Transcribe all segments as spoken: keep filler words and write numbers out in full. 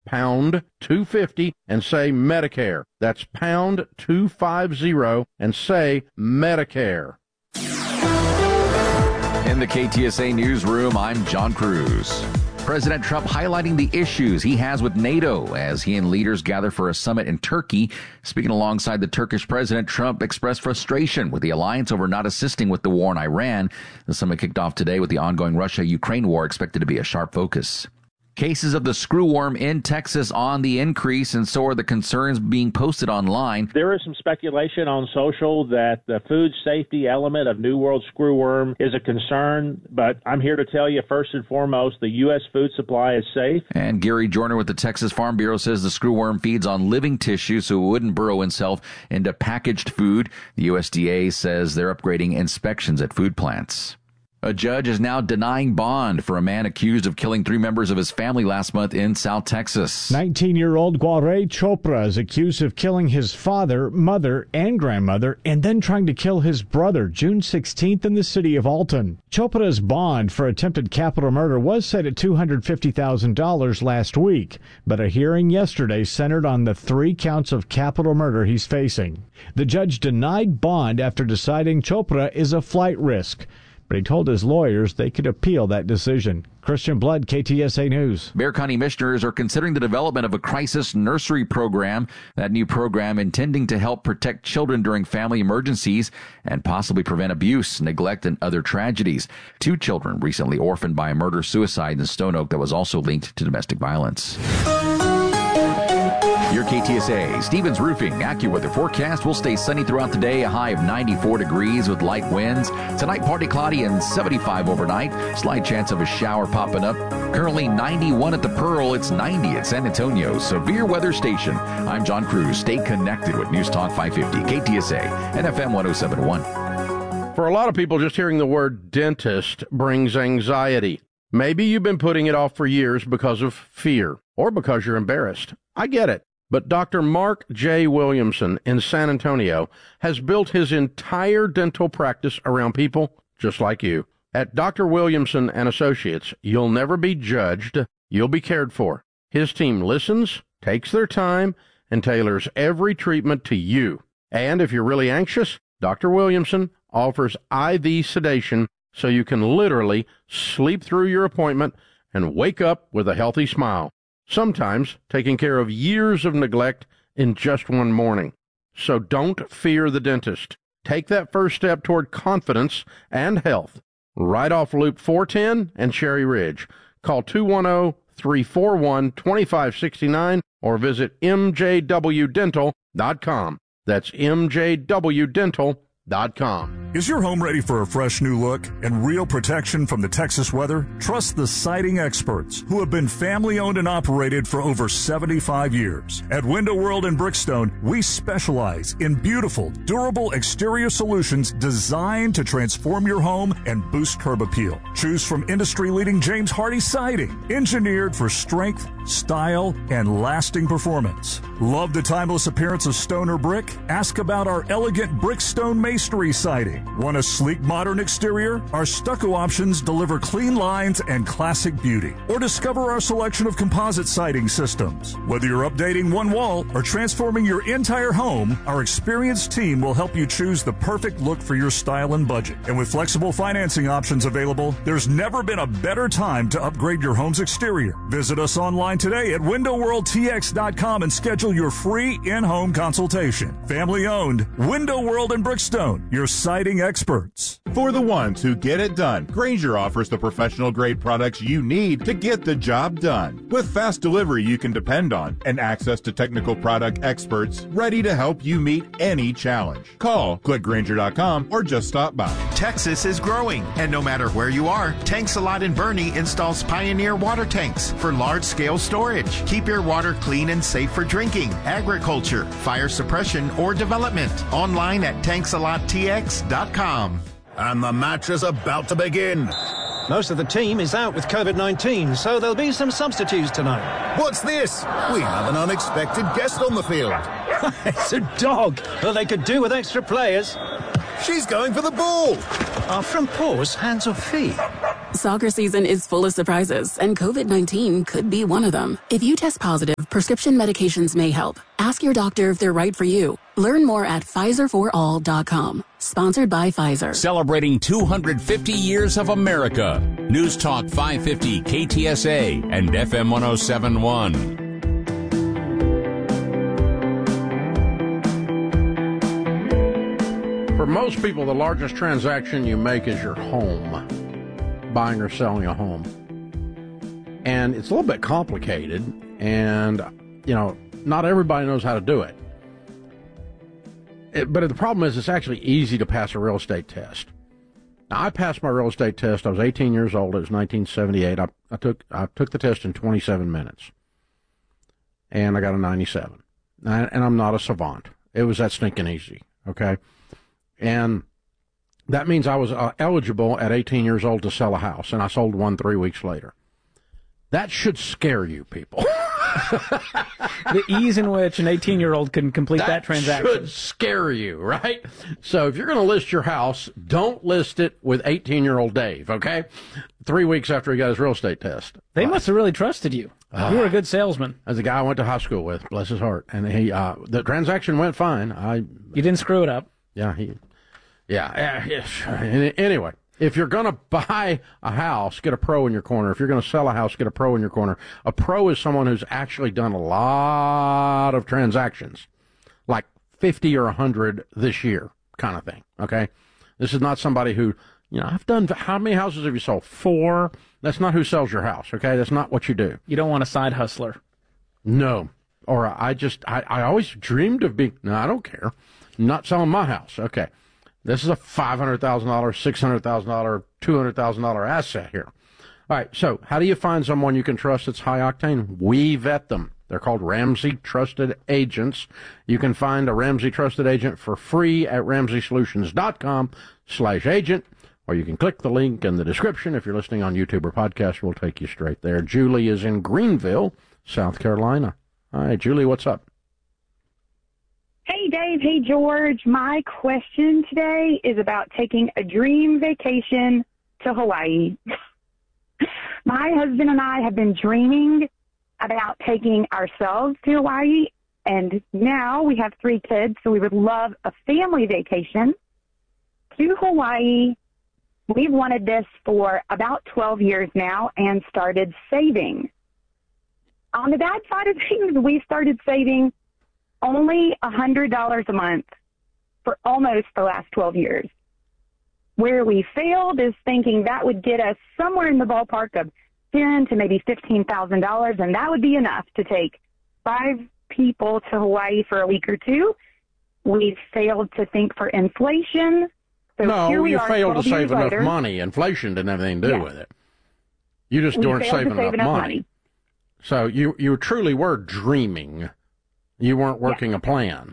pound two fifty and say Medicare. That's pound two fifty and say Medicare. In the K T S A newsroom, I'm John Cruz. President Trump highlighting the issues he has with NATO as he and leaders gather for a summit in Turkey. Speaking alongside the Turkish president, Trump expressed frustration with the alliance over not assisting with the war in Iran. The summit kicked off today with the ongoing Russia-Ukraine war expected to be a sharp focus. Cases of the screwworm in Texas on the increase, and so are the concerns being posted online. There is some speculation on social that the food safety element of New World screwworm is a concern, but I'm here to tell you, first and foremost, the U S food supply is safe. And Gary Joyner with the Texas Farm Bureau says the screwworm feeds on living tissue, so it wouldn't burrow itself into packaged food. The U S D A says they're upgrading inspections at food plants. A judge is now denying bond for a man accused of killing three members of his family last month in South Texas. nineteen-year-old Gaurav Chopra is accused of killing his father, mother, and grandmother, and then trying to kill his brother June sixteenth in the city of Alton. Chopra's bond for attempted capital murder was set at two hundred fifty thousand dollars last week, but a hearing yesterday centered on the three counts of capital murder he's facing. The judge denied bond after deciding Chopra is a flight risk, but he told his lawyers they could appeal that decision. Christian Blood, K T S A News. Bexar County commissioners are considering the development of a crisis nursery program. That new program intending to help protect children during family emergencies and possibly prevent abuse, neglect, and other tragedies. Two children recently orphaned by a murder-suicide in Stone Oak that was also linked to domestic violence. Your K T S A Stevens Roofing AccuWeather forecast will stay sunny throughout the day, a high of ninety-four degrees with light winds. Tonight, partly cloudy and seventy-five overnight. Slight chance of a shower popping up. Currently ninety-one at the Pearl. It's ninety at San Antonio. Severe weather station. I'm John Cruz. Stay connected with News Talk five fifty, K T S A, and F M one oh seven point one. For a lot of people, just hearing the word dentist brings anxiety. Maybe you've been putting it off for years because of fear or because you're embarrassed. I get it. But Doctor Mark J. Williamson in San Antonio has built his entire dental practice around people just like you. At Doctor Williamson and Associates, you'll never be judged. You'll be cared for. His team listens, takes their time, and tailors every treatment to you. And if you're really anxious, Doctor Williamson offers I V sedation so you can literally sleep through your appointment and wake up with a healthy smile. Sometimes taking care of years of neglect in just one morning. So don't fear the dentist. Take that first step toward confidence and health. Right off Loop four ten and Cherry Ridge. Call two one zero, three four one, two five six nine or visit m j w dental dot com. That's m j w dental dot com. Is your home ready for a fresh new look and real protection from the Texas weather? Trust the siding experts who have been family owned and operated for over seventy-five years. At Window World in Brickstone, we specialize in beautiful, durable exterior solutions designed to transform your home and boost curb appeal. Choose from industry-leading James Hardie siding, engineered for strength, style, and lasting performance. Love the timeless appearance of stone or brick? Ask about our elegant Brickstone masonry siding. Want a sleek, modern exterior? Our stucco options deliver clean lines and classic beauty. Or discover our selection of composite siding systems. Whether you're updating one wall or transforming your entire home, our experienced team will help you choose the perfect look for your style and budget. And with flexible financing options available, there's never been a better time to upgrade your home's exterior. Visit us online today at window world t x dot com and schedule your free in-home consultation. Family owned, Window World in Brickstone, your siding experts. For the ones who get it done, Grainger offers the professional grade products you need to get the job done. With fast delivery you can depend on and access to technical product experts ready to help you meet any challenge. Call, click Grainger dot com, or just stop by. Texas is growing, and no matter where you are, Tanks a Lot in Bernie installs Pioneer water tanks for large-scale storage. Keep your water clean and safe for drinking, agriculture, fire suppression, or development. Online at tanks a lot t x dot com. And the match is about to begin. Most of the team is out with covid nineteen, so there'll be some substitutes tonight. What's this? We have an unexpected guest on the field. It's a dog. Well, they could do with extra players. She's going for the ball. Are from paws, hands or feet? Soccer season is full of surprises, and COVID nineteen could be one of them. If you test positive, prescription medications may help. Ask your doctor if they're right for you. Learn more at Pfizer for all dot com. Sponsored by Pfizer. Celebrating two hundred fifty years of America. News Talk five fifty K T S A and F M one oh seven point one. For most people, the largest transaction you make is your home. Buying or selling a home. And it's a little bit complicated, and, you know, not everybody knows how to do it. it. But the problem is it's actually easy to pass a real estate test. Now, I passed my real estate test. I was eighteen years old. It was nineteen seventy-eight. I, I took I took the test in twenty-seven minutes, and I got a ninety-seven. And, and I'm not a savant. It was that stinking easy, okay? And that means I was uh, eligible at eighteen years old to sell a house, and I sold one three weeks later. That should scare you, people. The ease in which an eighteen-year-old can complete that, that transaction should scare you, right? So if you're going to list your house, don't list it with eighteen-year-old Dave, okay? Three weeks after he got his real estate test. They uh, must have really trusted you. Uh, you were a good salesman. As a guy I went to high school with, bless his heart. And he, uh, the transaction went fine. I, You didn't screw it up. Yeah, he... Yeah, yeah. Anyway, if you're going to buy a house, get a pro in your corner. If you're going to sell a house, get a pro in your corner. A pro is someone who's actually done a lot of transactions, like fifty or one hundred this year kind of thing, okay? This is not somebody who, you know, I've done, how many houses have you sold? Four. That's not who sells your house, okay? That's not what you do. You don't want a side hustler. No. Or I just, I, I always dreamed of being, no, I don't care. I'm not selling my house, okay? This is a five hundred thousand dollars, six hundred thousand dollars, two hundred thousand dollars asset here. All right, so how do you find someone you can trust that's high octane? We vet them. They're called Ramsey Trusted Agents. You can find a Ramsey Trusted Agent for free at ramsey solutions dot com slash agent, or you can click the link in the description. If you're listening on YouTube or podcast, we'll take you straight there. Julie is in Greenville, South Carolina. Hi, Julie, what's up? Hey, Dave. Hey, George. My question today is about taking a dream vacation to Hawaii. My husband and I have been dreaming about taking ourselves to Hawaii, and now we have three kids, so we would love a family vacation to Hawaii. We've wanted this for about twelve years now and started saving. On the dad side of things, we started saving only one hundred dollars a month for almost the last twelve years. Where we failed is thinking that would get us somewhere in the ballpark of ten thousand to maybe fifteen thousand dollars, and that would be enough to take five people to Hawaii for a week or two. We failed to think for inflation. So no, here we you are, failed to save enough later. money. Inflation didn't have anything to do yes. with it. You just we weren't saving save enough, enough money. money. So you, you truly were dreaming. You weren't working yeah. a plan.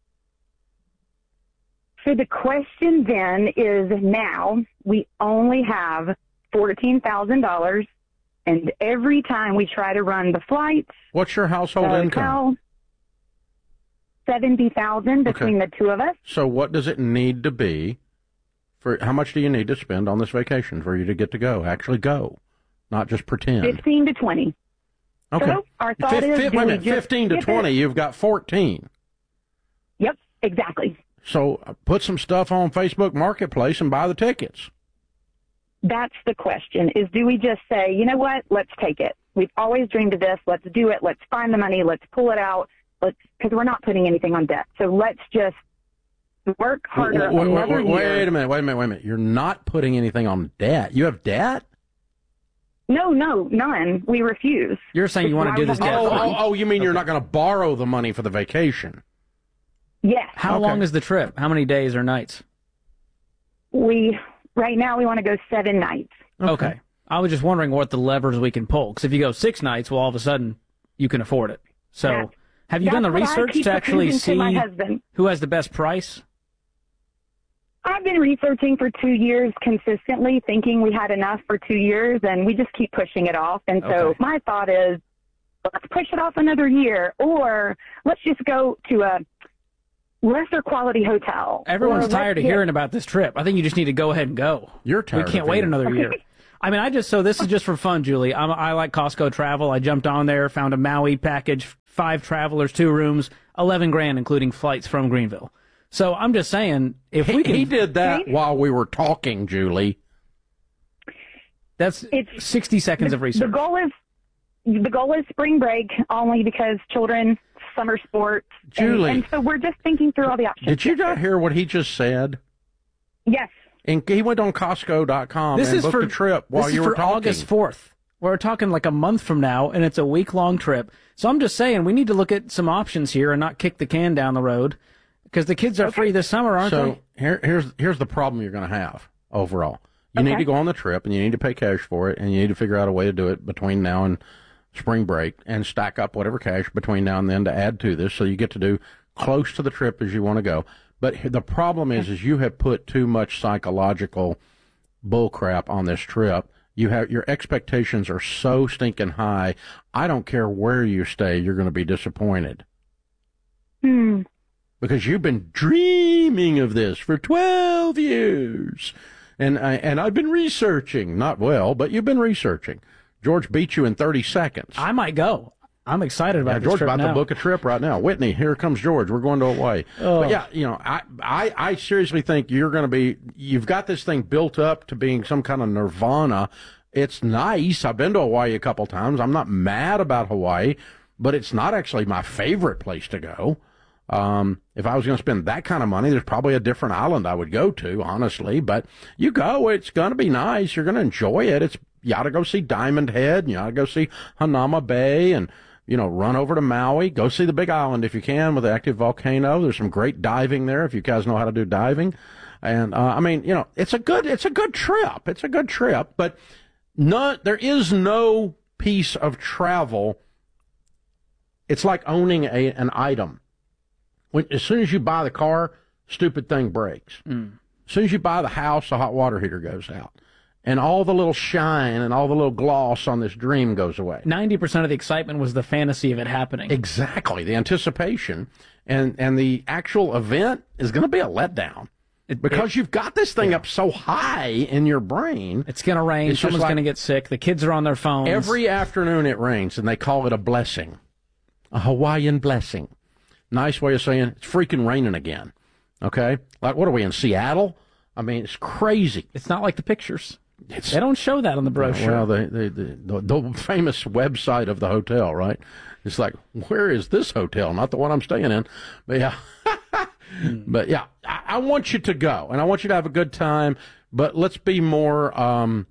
So the question then is, now we only have fourteen thousand dollars, and every time we try to run the flights... What's your household hotel, income? seventy thousand dollars between okay. the two of us. So what does it need to be? For how much do you need to spend on this vacation for you to get to go? Actually go, not just pretend. fifteen to twenty. Okay. So our thought F- is, f- do wait a we minute, just fifteen to skip twenty, it? you've got fourteen. Yep, exactly. So uh, put some stuff on Facebook Marketplace and buy the tickets. That's the question, is do we just say, you know what, let's take it. We've always dreamed of this. Let's do it. Let's find the money. Let's pull it out. Let's, because we're not putting anything on debt. So let's just work harder. Wait, wait, another wait, wait, year. wait a minute. Wait a minute. Wait a minute. You're not putting anything on debt. You have debt? No, no, none. We refuse. You're saying you want to do this debt? Oh, oh, oh, you mean okay. You're not going to borrow the money for the vacation? Yes. How okay. long is the trip? How many days or nights? We right now we want to go seven nights. Okay. okay. I was just wondering what the levers we can pull. Because if you go six nights, well, all of a sudden you can afford it. So, that's, have you done the research to actually see to who has the best price? I've been researching for two years consistently, thinking we had enough for two years, and we just keep pushing it off. And so okay. my thought is, let's push it off another year, or let's just go to a lesser quality hotel. Everyone's tired of get... hearing about this trip. I think you just need to go ahead and go. You're tired. We can't of wait it. another okay. year. I mean, I just, so this is just for fun, Julie. I'm, I like Costco travel. I jumped on there, found a Maui package, five travelers, two rooms, eleven grand, including flights from Greenville. So I'm just saying, if he, we can. He did that Okay. while we were talking, Julie. That's It's- sixty seconds the, of research. The goal is the goal is spring break only because children, summer sport, Julie. and, and so we're just thinking through all the options. Did you not hear what he just said? Yes. And he went on Costco dot com This and is booked for a trip while this you is were for talking. August fourth. We're talking like a month from now, and it's a week-long trip. So I'm just saying we need to look at some options here and not kick the can down the road because the kids are Okay. free this summer, aren't so they? here, here's here's the problem you're going to have overall. You Okay. need to go on the trip, and you need to pay cash for it, and you need to figure out a way to do it between now and spring break, and stack up whatever cash between now and then to add to this, so you get to do close to the trip as you want to go. But the problem is, is you have put too much psychological bullcrap on this trip. You have your expectations are so stinking high. I don't care where you stay, you're going to be disappointed. Hmm. Because you've been dreaming of this for twelve years. And I, and I've been researching, not well, but you've been researching. George beat you in thirty seconds. I might go. I'm excited about Yeah, this George trip about now. to book a trip right now. Whitney, here comes George. We're going to Hawaii. Oh. But yeah, you know, I, I, I seriously think you're going to be, you've got this thing built up to being some kind of nirvana. It's nice. I've been to Hawaii a couple times. I'm not mad about Hawaii, but it's not actually my favorite place to go. Um, if I was going to spend that kind of money, there's probably a different island I would go to, honestly. But you go, it's going to be nice. You're going to enjoy it. It's, you ought to go see Diamond Head, and you ought to go see Hanama Bay, and, you know, run over to Maui. Go see the Big Island if you can with the active volcano. There's some great diving there if you guys know how to do diving. And, uh, I mean, you know, it's a good, it's a good trip. It's a good trip, but not, there is no piece of travel. It's like owning a, an item. When, as soon as you buy the car, stupid thing breaks. Mm. As soon as you buy the house, the hot water heater goes out. And all the little shine and all the little gloss on this dream goes away. ninety percent of the excitement was the fantasy of it happening. Exactly. The anticipation. And, and the actual event is going to be a letdown. It, because it, you've got this thing yeah. up so high in your brain. It's going to rain. Someone's like, going to get sick. The kids are on their phones. Every afternoon it rains, and they call it a blessing. A Hawaiian blessing. Nice way of saying it's freaking raining again. Okay? Like, what are we, in Seattle? I mean, it's crazy. It's not like the pictures. It's, they don't show that on the brochure. Well, the, the, the, the famous website of the hotel, right? It's like, where is this hotel? Not the one I'm staying in. But yeah. mm. But yeah, I, I want you to go, and I want you to have a good time, but let's be more, um,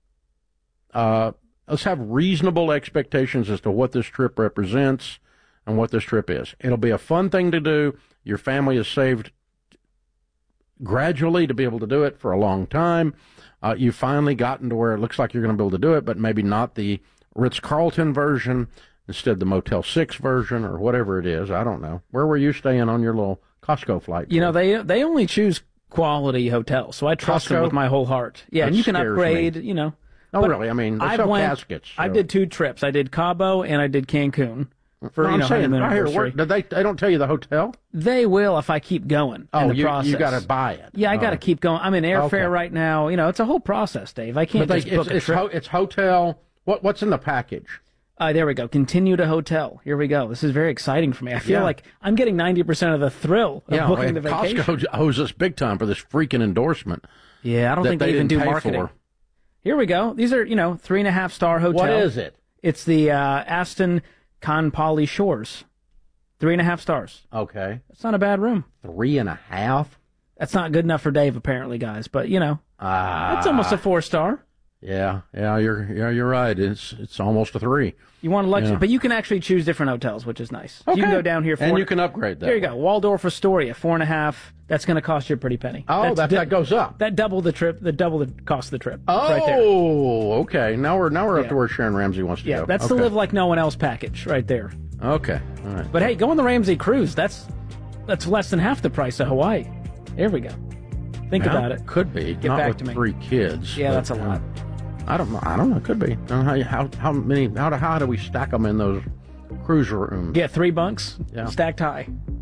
uh, let's have reasonable expectations as to what this trip represents and what this trip is. It'll be a fun thing to do. Your family is saved gradually to be able to do it for a long time. Uh, you've finally gotten to where it looks like you're going to be able to do it, but maybe not the Ritz-Carlton version, instead the Motel six version or whatever it is. I don't know. Where were you staying on your little Costco flight? You know, they they only choose quality hotels, so I trust Costco? them with my whole heart. Yeah, That and you can scares upgrade, me. you know. Oh, really? I mean, they I sell went, caskets. So. I did two trips. I did Cabo and I did Cancun. For, no, you I'm know, saying, right here, where, anniversary. did they, they don't tell you the hotel? They will if I keep going Oh, in the you, process. you got to buy it. Yeah, I oh. got to keep going. I'm in airfare Okay. right now. You know, it's a whole process, Dave. I can't But they, just book it's, a it's, trip. ho- it's hotel. What What's in the package? Uh, there we go. Continue to hotel. Here we go. This is very exciting for me. I feel Yeah. like I'm getting ninety percent of the thrill of Yeah, booking well, the vacation. Costco owes us big time for this freaking endorsement. Yeah, I don't that think they, they even didn't do pay marketing. for. Here we go. These are, you know, three and a half star hotel. What is it? It's the uh, Aston Kanpali Shores. Three and a half stars. Okay. That's not a bad room. Three and a half? That's not good enough for Dave, apparently, guys. But, you know, Ah. that's almost a four star. Yeah, yeah, you're yeah, you're right. It's it's almost a three. You want to luxury, Yeah. but you can actually choose different hotels, which is nice. So Okay. you can go down here for and you can upgrade that. There you go. Waldorf Astoria, four and a half. That's going to cost you a pretty penny. Oh, That's that, di- that goes up. That double the trip. The double the cost of the trip. Oh, right there. okay. Now we're now we're up Yeah. to where Sharon Ramsey wants to Yeah, go. that's okay. the live like no one else package right there. Okay, all right. But hey, go on the Ramsey cruise. That's that's less than half the price of Hawaii. There we go. Think Now, about it. Could be. Get Not back with to me. three kids. Yeah, but, that's a uh, lot. I don't know. I don't know. It could be. I don't know how, you- how how many how do, how do we stack them in those cruise rooms? Get three bunks Yeah. stacked high.